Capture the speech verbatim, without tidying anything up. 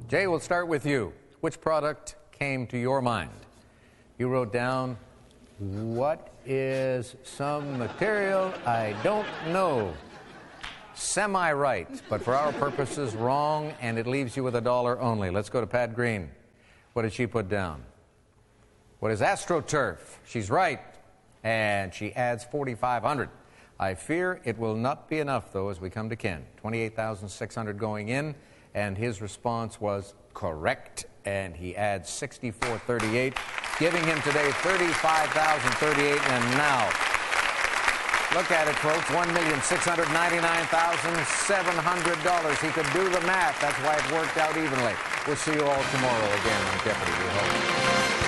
Jay, we'll start with you. Which product came to your mind? You wrote down, what is some material I don't know? Semi-right, but for our purposes, wrong, and it leaves you with a dollar only. Let's go to Pat Green. What did she put down? What is AstroTurf? She's right, and she adds forty-five hundred. I fear it will not be enough, though, as we come to Ken. twenty-eight thousand six hundred going in, and his response was correct, and he adds sixty-four thirty-eight, giving him today thirty-five thousand thirty-eight. And now, look at it, folks, one million six hundred ninety-nine thousand seven hundred dollars. He could do the math. That's why it worked out evenly. We'll see you all tomorrow again on Jeopardy! We hope.